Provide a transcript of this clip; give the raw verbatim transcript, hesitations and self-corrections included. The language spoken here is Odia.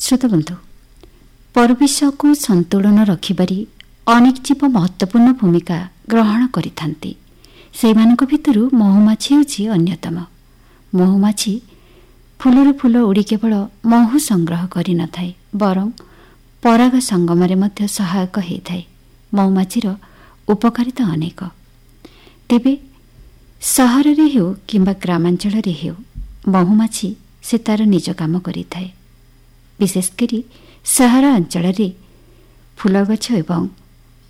ଶ୍ରୋତବନ୍ଧୁ, ପରିବେଶକୁ ସନ୍ତୁଳନ ରଖିବାରେ ଅନେକ ଜୀବ ମହତ୍ତ୍ୱପୂର୍ଣ୍ଣ ଭୂମିକା ଗ୍ରହଣ କରିଥାନ୍ତି। ସେମାନଙ୍କ ଭିତରୁ ମହୁମାଛି ହେଉଛି ଅନ୍ୟତମ। ମହୁମାଛି ଫୁଲରୁ ଫୁଲ ଉଡ଼ି କେବଳ ମହୁ ସଂଗ୍ରହ କରିନଥାଏ, ବରଂ ପରାଗ ସଙ୍ଗମରେ ମଧ୍ୟ ସହାୟକ ହୋଇଥାଏ। ମହୁମାଛିର ଉପକାରିତା ଅନେକ। ତେବେ ସହରରେ ହେଉ କିମ୍ବା ଗ୍ରାମାଞ୍ଚଳରେ ହେଉ, ମହୁମାଛି ସେ ତାର ନିଜ କାମ କରିଥାଏ। ବିଶେଷ କରି ସହର ଅଞ୍ଚଳରେ ଫୁଲ ଗଛ ଏବଂ